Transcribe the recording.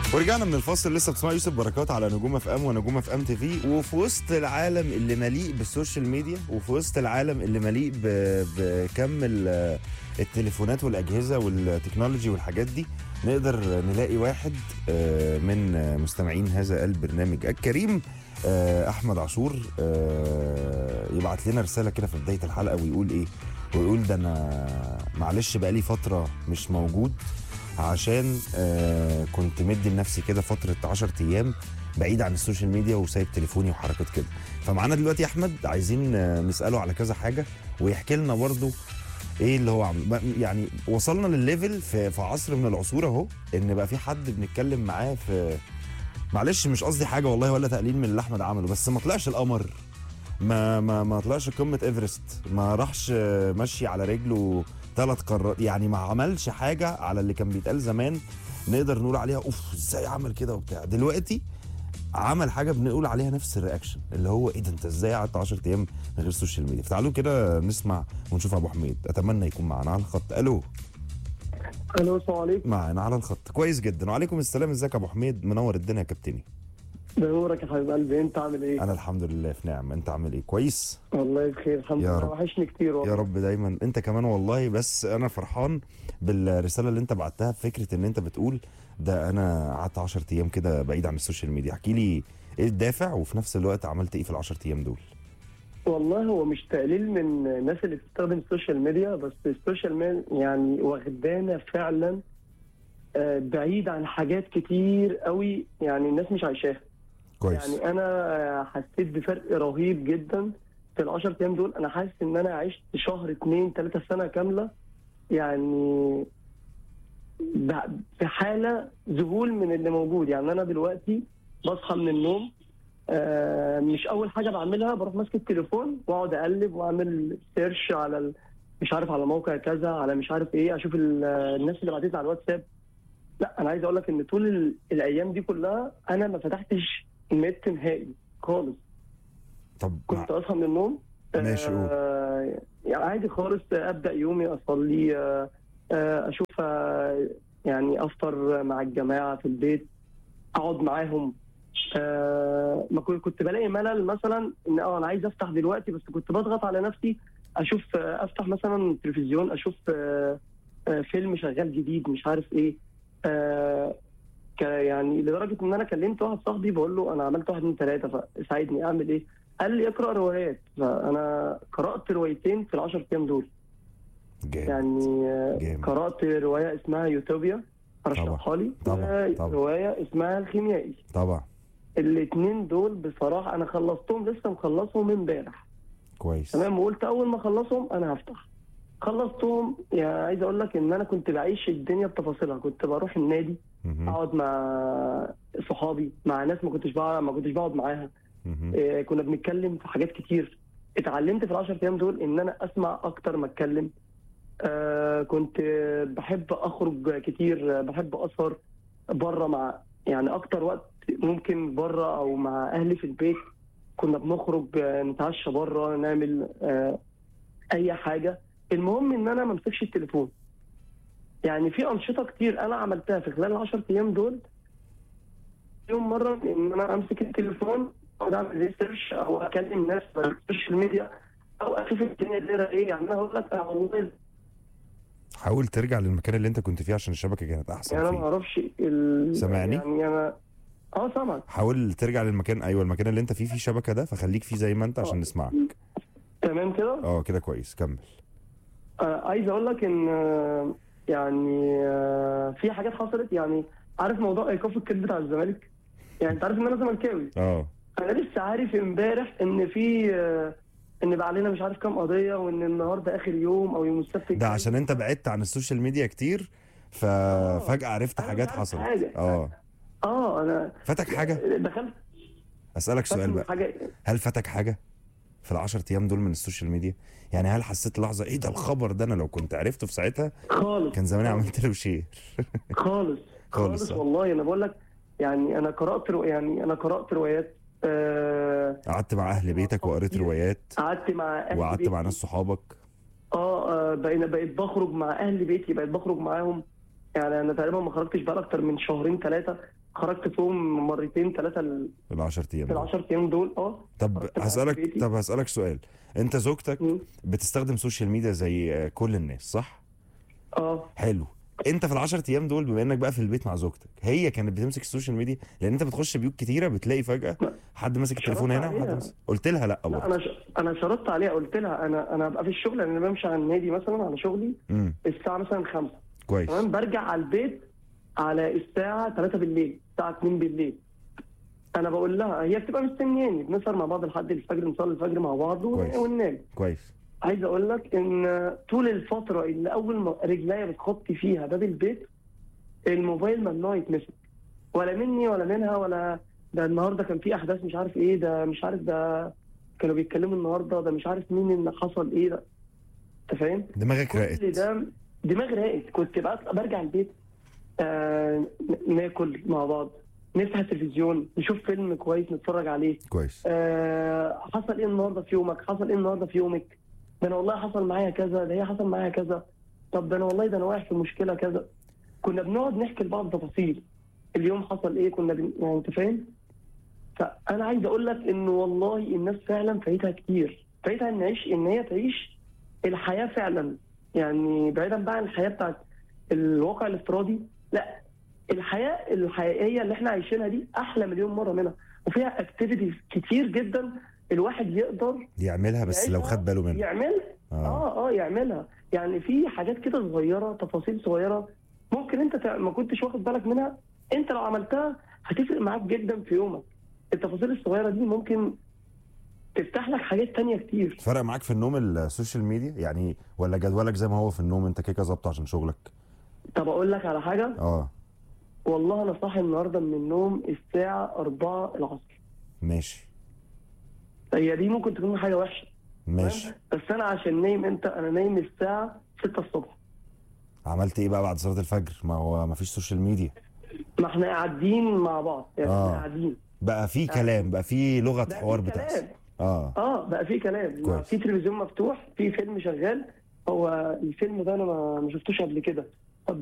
ورجعنا من الفاصل. لسه بتسمع يوسف بركات على نجوم اف ام ونجوم اف ام تي في. وفي وسط العالم اللي مليء بالسوشيال ميديا، وفي وسط العالم اللي مليء بكم التليفونات والاجهزه والتكنولوجي والحاجات دي، نقدر نلاقي واحد من مستمعين هذا البرنامج الكريم، احمد عاشور، يبعت لنا رساله كده في بدايه الحلقه ويقول ايه؟ ويقول ده انا معلش بقالي فتره مش موجود عشان كنت مدي لنفسي كده فتره 10 ايام بعيد عن السوشيال ميديا وسايب تليفوني وحركات كده. فمعانا دلوقتي احمد، عايزين نساله على كذا حاجه ويحكي لنا برضو ايه اللي هو عمله. يعني وصلنا للليفل في عصر من العصور اهو، ان بقى في حد بنتكلم معاه في، معلش مش قصدي حاجه والله ولا تقليل من اللي احمد عمله، بس ما طلعش القمر، ما طلعش قمه ايفرست، ما راحش مشي على رجله 3 قارات، يعني ما عملش حاجه على اللي كان بيتقال زمان نقدر نقول عليها اوف ازاي عمل كده وبتاع. دلوقتي عمل حاجه بنقول عليها نفس الرياكشن، اللي هو ايه ده انت ازاي قعدت 10 ايام من غير السوشيال ميديا. فتعالوا كده نسمع ونشوف ابو حميد، اتمنى يكون معانا على الخط. الو السلام عليكم. معانا على الخط. كويس جدا. وعليكم السلام. ازيك يا ابو حميد؟ منور الدنيا يا كابتني. بنورك يا حبيب قلبي، انت عامل ايه؟ انا الحمد لله في نعمه. انت عامل ايه؟ كويس والله بخير الحمد يا لله. رب. وحشني كتير والله. يا رب دايما انت كمان والله. بس انا فرحان بالرساله اللي انت بعتها، بفكره ان انت بتقول ده انا قعدت 10 ايام كده بعيد عن السوشيال ميديا. احكي لي ايه الدافع، وفي نفس الوقت عملت ايه في ال10 ايام دول؟ والله هو مش تقليل من الناس اللي بتستخدم السوشيال ميديا، بس السوشيال ميديا يعني واخدانا فعلا بعيد عن حاجات كتير قوي، يعني الناس مش عايشاها. كويس. يعني انا حسيت بفرق رهيب جدا في ال10 ايام دول. انا حاسس ان انا عشت شهر 2 3 سنة كاملة، يعني في حالة ذهول من اللي موجود. يعني انا دلوقتي بصحى من النوم، مش اول حاجه بعملها بروح ماسك التليفون واقعد اقلب واعمل سيرش على مش عارف على موقع كذا، على مش عارف ايه، اشوف الناس اللي بعتت لي على الواتساب. لا انا عايز اقول لك ان طول الايام دي كلها انا ما فتحتش النت نهائي خالص. طب كنت اصحى من النوم ماشي قول. يعني عادي خالص، ابدا يومي اصلي، اشوف يعني افطر مع الجماعه في البيت، اقعد معاهم. ما كنت بلاقي ملل مثلا ان انا عايز افتح دلوقتي، بس كنت بضغط على نفسي اشوف افتح مثلا تلفزيون، اشوف فيلم شغال جديد مش عارف ايه. يعني لدرجه ان انا كلمت واحد صاحبي بقول له انا عملت 1 2 3 فساعدني اعمل ايه. قال لي اقرا روايات، فانا قرات روايتين في ال10 ايام دول. جامد. يعني جامد. قرات روايه اسمها يوتوبيا رشحها لي، طبعا. روايه اسمها الخيميائي. طبعا. الاثنين دول بصراحه انا خلصتهم، لسه مخلصهم امبارح. كويس. تمام. وقلت اول ما اخلصهم انا هفتح. خلصتهم. يعني عايز اقول لك ان انا كنت بعيش الدنيا بتفاصيلها. كنت بروح النادي، اقعد مع صحابي، مع ناس ما كنتش بقعد معاها. كنا بنتكلم في حاجات كتير. اتعلمت في ال10 ايام دول ان انا اسمع اكتر ما اتكلم. كنت بحب اخرج كتير، بحب اسهر بره، مع يعني اكتر وقت ممكن بره او مع اهلي في البيت. كنا بنخرج نتعشى بره، نعمل اي حاجه، المهم ان انا ما امسكش التليفون. يعني في انشطه كتير انا عملتها في خلال ال10 ايام دول. يوم مره ان انا امسك التليفون اقعد اعمل ريسيرش او اكلم ناس على السوشيال ميديا او اشوف الدنيا دايره ايه. يعني انا هقول لك والله حاول ترجع للمكان اللي انت كنت فيه عشان الشبكه كانت احسن يعني انا فيه. ما اعرفش سامعني؟ يعني انا سامعك. حاول ترجع للمكان، ايوه المكان اللي انت فيه شبكه ده، فخليك فيه زي ما انت عشان نسمعك. تمام كده. كده كويس. كمل. عايز اقول لك ان يعني في حاجات حصلت. يعني عارف موضوع ايقاف الكيد بتاع الزمالك؟ يعني انت عارف ان انا زملكاوي. انا لسه عارف امبارح ان في ان بقى علينا مش عارف كام قضيه، وان النهارده اخر يوم او يوم السبت ده عشان انت بعدت عن السوشيال ميديا كتير، ففجأة عرفت حاجات حصلت. انا فاتك حاجة؟ دخلت اسألك سؤال بقى، حاجة. هل فاتك حاجة في ال10 ايام دول من السوشيال ميديا؟ يعني هل حسيت لحظة ايه ده الخبر ده انا لو كنت عرفته في ساعتها خالص كان زماني عملت له شير؟ خالص والله. انا بقول لك يعني انا قرأت روايات، قعدت مع اهل بيتك وقريت روايات، قعدت مع اهل وقعدت بيتي مع ناس صحابك. بقيت بخرج مع اهل بيتي، بقيت بخرج معاهم. يعني انا تقريبا ما خرجتش بقى اكتر من شهرين 3. خرجت فيهم مرتين 3 ال10 ايام في ال10 ايام دول. طب خرجت مع بيتي. هسألك سؤال. انت زوجتك مم. بتستخدم سوشيال ميديا زي كل الناس صح؟ اه حلو. انت في ال10 ايام دول بما انك بقى في البيت مع زوجتك، هي كانت بتمسك السوشيال ميديا؟ لان انت بتخش بيوت كتيره بتلاقي فجاه لا، حد ماسك التليفون شرطت هنا وحد عليها. ماسك. قلت لها لا لا برضه؟ انا شرطت عليها، قلت لها انا ابقى في الشغل، انا بمشي على النادي مثلا على شغلي الساعه مثلا 5. كويس. تمام، برجع على البيت على الساعه 3 بالليل، الساعه 2 بالليل. انا بقول لها، هي بتبقى مستنياني، بنسهر مع بعض لحد الفجر، نصلي الفجر مع بعض كويس. وننام. كويس. عايز اقول لك ان طول الفتره اللي اول ما رجليا بتخطي فيها باب البيت، الموبايل ممنوع يتمسك، ولا مني ولا منها، ولا ده النهارده كان في احداث مش عارف ايه، ده مش عارف، ده كانوا بيتكلموا النهارده، ده مش عارف مين اللي حصل ايه ده. انت فاهم؟ دماغك راقت. كل ده دماغ راقت. كنت بقى برجع البيت، ناكل مع بعض، نفتح التلفزيون، نشوف فيلم كويس نتفرج عليه. كويس. حصل ايه النهارده في يومك، حصل ايه النهارده في يومك، ده انا والله حصل معايا كذا، ده هي حصل معايا كذا، طب ده انا والله ده انا واقع في مشكله كذا. كنا بنقعد نحكي لبعض تفاصيل اليوم حصل ايه، يعني انت فاهم. فانا عايز اقول لك انه والله الناس فعلا فايتها كتير، فايتها ان هي تعيش الحياه فعلا، يعني بعيدا بقى عن الحياه بتاعت الواقع الافتراضي. لا، الحياه الحقيقيه اللي احنا عايشينها دي احلى مليون مره منها، وفيها اكتيفيتيز كتير جدا الواحد يقدر يعملها بس لو خد باله منها. يعملها. يعني في حاجات كده صغيره، تفاصيل صغيره ممكن انت ما كنتش واخد بالك منها، انت لو عملتها هتفرق معاك جدا في يومك. التفاصيل الصغيره دي ممكن تفتح لك حاجات تانية كتير. فرق معاك في النوم السوشيال ميديا يعني، ولا جدولك زي ما هو في النوم انت كده ظابطه عشان شغلك؟ طب اقول لك على حاجه. والله انا صاحي النهارده من النوم الساعه 4 العصر. ماشي. هي دي ممكن تكون حاجه وحشه، ماشي، بس انا عشان نايم انا نايم الساعه 6 الصبح. عملت ايه بقى بعد صلاه الفجر؟ ما هو ما فيش سوشيال ميديا. ما احنا قاعدين مع بعض يعني. احنا قاعدين بقى في كلام، بقى في لغه حوار بتحصل. بقى في كلام، في تلفزيون مفتوح، في فيلم شغال. هو الفيلم ده انا ما شفتوش قبل كده،